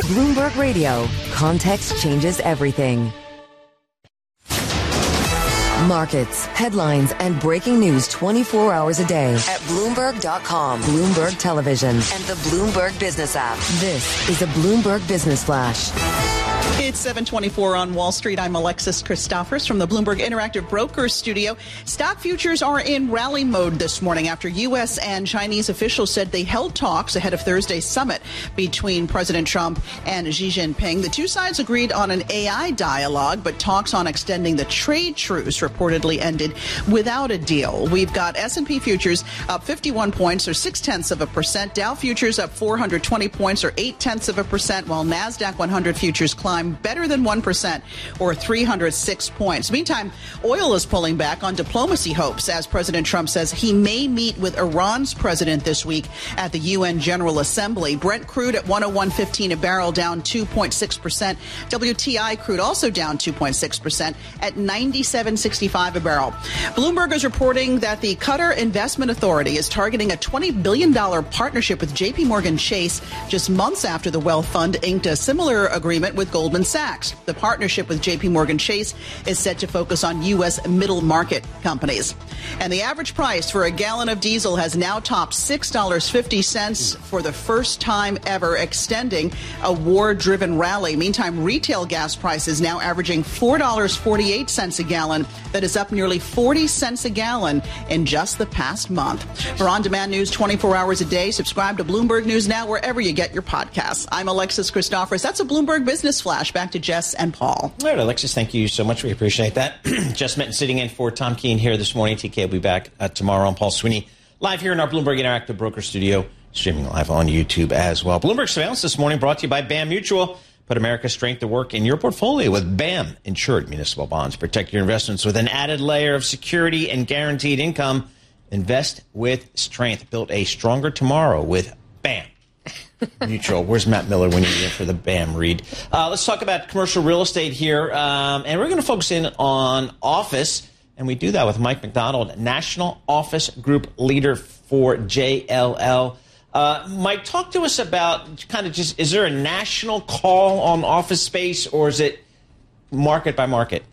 Bloomberg Radio. Context changes everything. Markets, headlines, and breaking news 24 hours a day at Bloomberg.com, Bloomberg Television, and the Bloomberg Business app. This is a Bloomberg Business Flash. It's 7:24 on Wall Street. I'm Alexis Christophers from the Bloomberg Interactive Brokers studio. Stock futures are in rally mode this morning after U.S. and Chinese officials said they held talks ahead of Thursday's summit between President Trump and Xi Jinping. The two sides agreed on an AI dialogue, but talks on extending the trade truce reportedly ended without a deal. We've got S&P futures up 51 points or 0.6%. Dow futures up 420 points or 0.8%, while NASDAQ 100 futures climb better than 1% or 306 points. Meantime, oil is pulling back on diplomacy hopes as President Trump says he may meet with Iran's president this week at the UN General Assembly. Brent crude at 101.15 a barrel, down 2.6%. WTI crude also down 2.6% at 97.65 a barrel. Bloomberg is reporting that the Qatar Investment Authority is targeting a $20 billion partnership with JP Morgan Chase just months after the wealth fund inked a similar agreement with Goldman Sachs. The partnership with JP Morgan Chase is set to focus on U.S. middle market companies. And the average price for a gallon of diesel has now topped $6.50 for the first time ever, extending a war-driven rally. Meantime, retail gas prices now averaging $4.48 a gallon. That is up nearly 40 cents a gallon in just the past month. For on-demand news 24 hours a day, subscribe to Bloomberg News Now wherever you get your podcasts. I'm Alexis Christophers. That's a Bloomberg Business Flash. Back to Jess and Paul. All right, Alexis, thank you so much. We appreciate that. Jess Minton sitting in for Tom Keene here this morning. TK will be back tomorrow. I'm Paul Sweeney, live here in our Bloomberg Interactive Broker Studio, streaming live on YouTube as well. Bloomberg Surveillance this morning brought to you by BAM Mutual. Put America's strength to work in your portfolio with BAM Insured Municipal Bonds. Protect your investments with an added layer of security and guaranteed income. Invest with strength. Build a stronger tomorrow with BAM Mutual. Where's Matt Miller when you're here for the BAM read? Let's talk about commercial real estate here. And we're going to focus in on office. And we do that with Mike McDonald, National Office Group Leader for JLL. Mike, talk to us about kind of just, is there a national call on office space or is it market by market?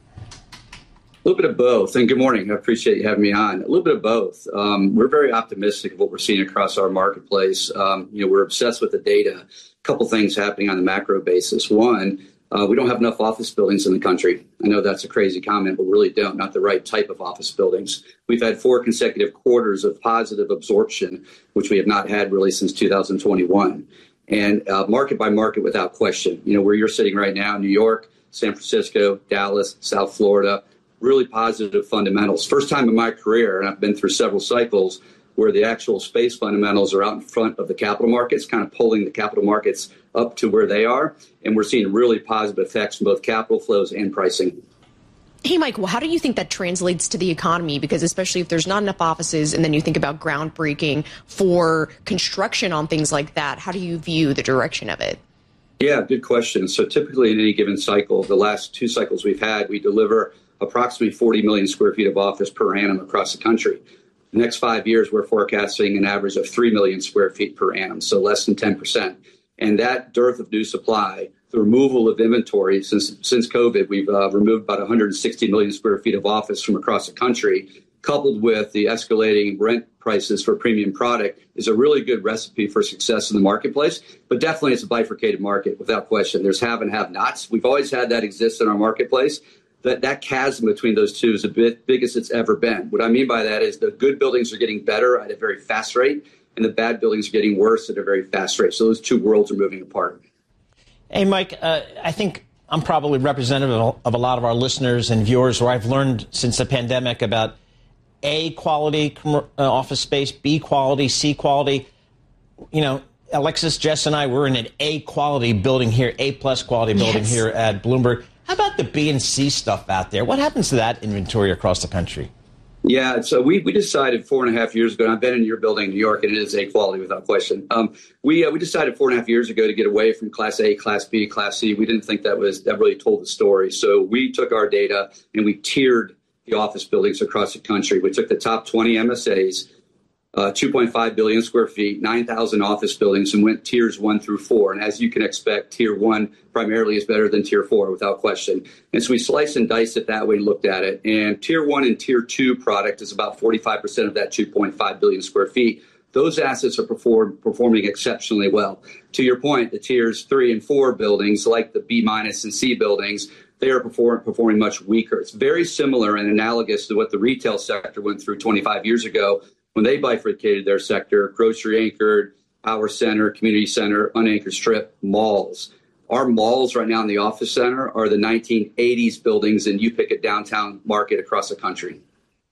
A little bit of both. And good morning. I appreciate you having me on. A little bit of both. We're very optimistic of what we're seeing across our marketplace. We're obsessed with the data. A couple things happening on the macro basis. One, we don't have enough office buildings in the country. I know that's a crazy comment, but we really don't. Not the right type of office buildings. We've had 4 consecutive quarters of positive absorption, which we have not had really since 2021. And market by market, without question. Where you're sitting right now, New York, San Francisco, Dallas, South Florida, really positive fundamentals. First time in my career, and I've been through several cycles, where the actual space fundamentals are out in front of the capital markets, kind of pulling the capital markets up to where they are. And we're seeing really positive effects from both capital flows and pricing. Hey, Mike, well, how do you think that translates to the economy? Because especially if there's not enough offices and then you think about groundbreaking for construction on things like that, how do you view the direction of it? Yeah, good question. So typically in any given cycle, the last 2 cycles we've had, we deliver approximately 40 million square feet of office per annum across the country. The next 5 years, we're forecasting an average of 3 million square feet per annum, so less than 10%. And that dearth of new supply, the removal of inventory, since COVID, we've removed about 160 million square feet of office from across the country, coupled with the escalating rent prices for premium product, is a really good recipe for success in the marketplace. But definitely it's a bifurcated market, without question. There's have and have-nots. We've always had that exist in our marketplace. That chasm between those two is a bit big as it's ever been. What I mean by that is the good buildings are getting better at a very fast rate, and the bad buildings are getting worse at a very fast rate. So those two worlds are moving apart. Hey, Mike, I think I'm probably representative of a lot of our listeners and viewers where I've learned since the pandemic about A quality office space, B quality, C quality. Alexis, Jess, and I, we're in an A quality building here, A plus quality building here at Bloomberg. How about the B and C stuff out there? What happens to that inventory across the country? Yeah, so we decided 4.5 years ago, and I've been in your building in New York, and it is A quality without question. We decided 4.5 years ago to get away from Class A, Class B, Class C. We didn't think that really told the story. So we took our data and we tiered the office buildings across the country. We took the top 20 MSAs, 2.5 billion square feet, 9,000 office buildings, and went tiers 1 through 4. And as you can expect, tier 1 primarily is better than tier 4 without question. And so we sliced and diced it that way and looked at it. And tier 1 and tier 2 product is about 45% of that 2.5 billion square feet. Those assets are performing exceptionally well. To your point, the tiers 3 and 4 buildings, like the B- and C buildings, they are performing much weaker. It's very similar and analogous to what the retail sector went through 25 years ago when they bifurcated their sector: grocery anchored, power center, community center, unanchored strip, malls. Our malls right now in the office center are the 1980s buildings, and you pick a downtown market across the country.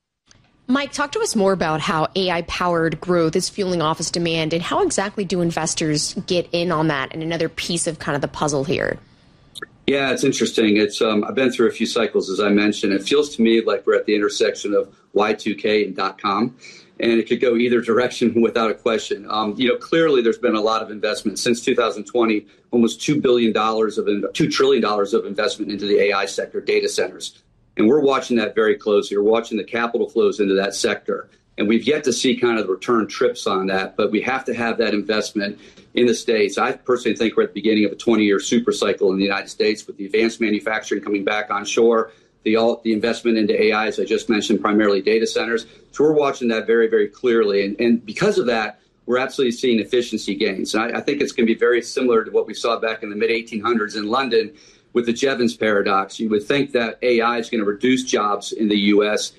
Mike, talk to us more about how AI-powered growth is fueling office demand, and how exactly do investors get in on that and another piece of kind of the puzzle here? Yeah, it's interesting. I've been through a few cycles, as I mentioned. It feels to me like we're at the intersection of Y2K and .com, and it could go either direction without a question. Clearly there's been a lot of investment since 2020, almost $2 trillion of investment into the AI sector, data centers. And we're watching that very closely. We're watching the capital flows into that sector. And we've yet to see kind of the return trips on that, but we have to have that investment in the States. I personally think we're at the beginning of a 20-year super cycle in the United States with the advanced manufacturing coming back onshore, the investment into AI, as I just mentioned, primarily data centers. So we're watching that very, very clearly. And because of that, we're absolutely seeing efficiency gains. And I think it's going to be very similar to what we saw back in the mid-1800s in London with the Jevons paradox. You would think that AI is going to reduce jobs in the U.S.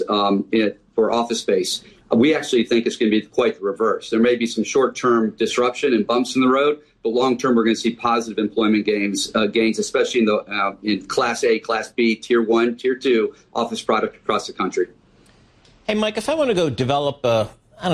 For office space. We actually think it's going to be quite the reverse. There may be some short-term disruption and bumps in the road, but long-term we're going to see positive employment gains, especially in Class A, Class B, Tier 1, Tier 2 office product across the country. Hey, Mike, if I want to go develop a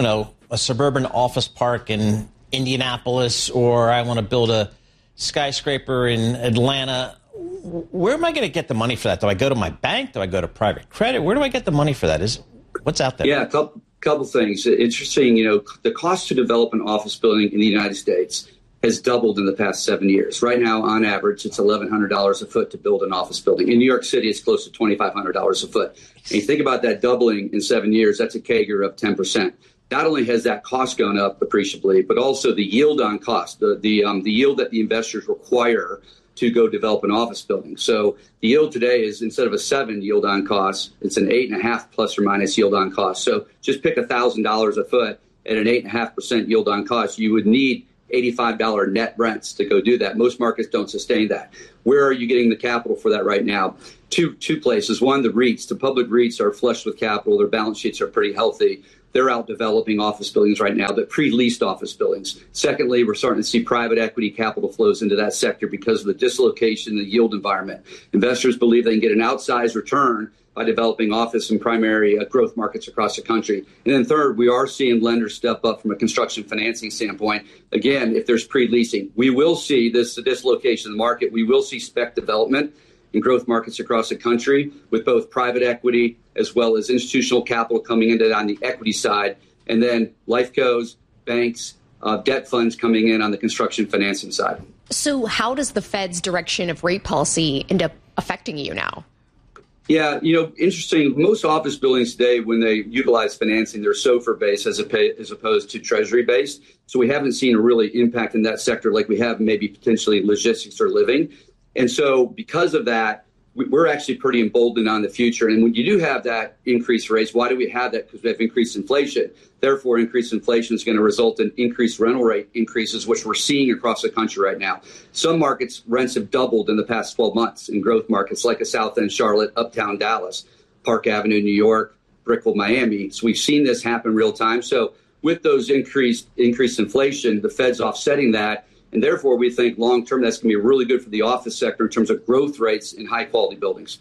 suburban office park in Indianapolis, or I want to build a skyscraper in Atlanta, where am I going to get the money for that? Do I go to my bank? Do I go to private credit? Where do I get the money for that? What's out there? Yeah, a couple things. Interesting, the cost to develop an office building in the United States has doubled in the past 7 years. Right now, on average, it's $1,100 a foot to build an office building. In New York City, it's close to $2,500 a foot. And you think about that doubling in 7 years, that's a CAGR of 10%. Not only has that cost gone up appreciably, but also the yield on cost, the yield that the investors require to go develop an office building. So the yield today is, instead of a 7 yield on cost, it's an 8.5 plus or minus yield on cost. So just pick $1,000 a foot at an 8.5% yield on cost. You would need $85 net rents to go do that. Most markets don't sustain that. Where are you getting the capital for that right now? Two places. One, the REITs. The public REITs are flush with capital. Their balance sheets are pretty healthy. They're out developing office buildings right now, but pre-leased office buildings. Secondly, we're starting to see private equity capital flows into that sector because of the dislocation in the yield environment. Investors believe they can get an outsized return by developing office and primary growth markets across the country. And then third, we are seeing lenders step up from a construction financing standpoint. Again, if there's pre-leasing, we will see this dislocation in the market. We will see spec development in growth markets across the country with both private equity as well as institutional capital coming into on the equity side, and then life cos, banks, debt funds coming in on the construction financing side. So how does the Fed's direction of rate policy end up affecting you now? Yeah, interesting. Most office buildings today, when they utilize financing, they're SOFR-based as opposed to Treasury-based. So we haven't seen a really impact in that sector like we have maybe potentially logistics or living. And so because of that, we're actually pretty emboldened on the future. And when you do have that increased rates, why do we have that? Because we have increased inflation. Therefore, increased inflation is going to result in increased rental rate increases, which we're seeing across the country right now. Some markets, rents have doubled in the past 12 months in growth markets like a South End Charlotte, Uptown Dallas, Park Avenue, New York, Brickell, Miami. So we've seen this happen real time. So with those increased inflation, the Fed's offsetting that. And therefore, we think long-term that's going to be really good for the office sector in terms of growth rates in high-quality buildings.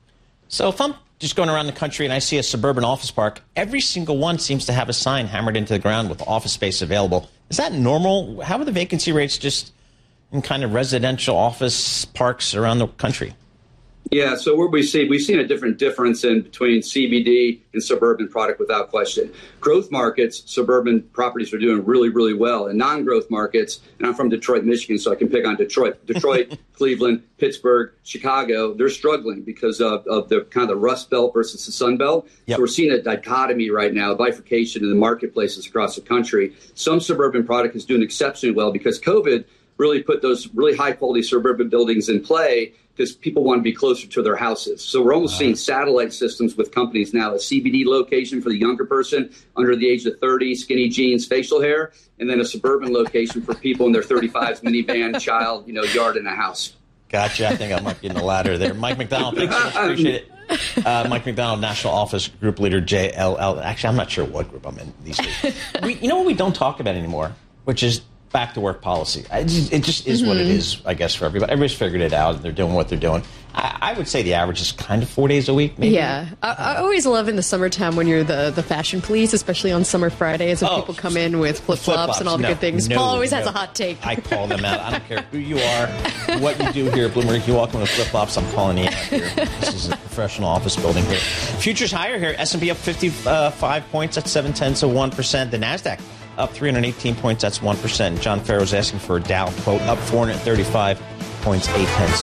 So if I'm just going around the country and I see a suburban office park, every single one seems to have a sign hammered into the ground with office space available. Is that normal? How are the vacancy rates just in kind of residential office parks around the country? Yeah, so what we've seen a different difference in between CBD and suburban product without question. Growth markets, suburban properties are doing really, really well. In non-growth markets, and I'm from Detroit, Michigan, so I can pick on Detroit, Cleveland, Pittsburgh, Chicago, they're struggling because of the kind of the Rust Belt versus the Sun Belt. Yep. So we're seeing a dichotomy right now, a bifurcation in the marketplaces across the country. Some suburban product is doing exceptionally well because COVID really put those really high-quality suburban buildings in play because people want to be closer to their houses. So we're almost seeing satellite systems with companies now, a CBD location for the younger person under the age of 30, skinny jeans, facial hair, and then a suburban location for people in their 35s, minivan, child, yard and a house. Gotcha. I think I might be in the latter there. Mike McDonald, thanks so much. Appreciate it. Mike McDonald, National Office Group Leader, JLL. Actually, I'm not sure what group I'm in these days. You know what we don't talk about anymore, which is back to work policy. It just is what it is, I guess, for everybody. Everybody's figured it out, and they're doing what they're doing. I would say the average is kind of 4 days a week, maybe. Yeah. I always love in the summertime when you're the fashion police, especially on summer Fridays, when people come in with flip-flops and all the good things. Paul always has a hot take. I call them out. I don't care who you are, what you do here at Bloomberg. You walk in with flip-flops, I'm calling you out here. This is a professional office building here. Futures higher here. S&P up 55 points. That's 0.7%. The NASDAQ up 318 points. That's 1%. John Farrow's asking for a Dow quote up 435 points, 8 pence.